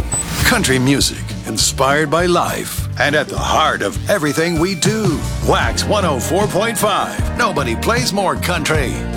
Country music inspired by life and at the heart of everything we do. Wax 104.5. Nobody plays more country.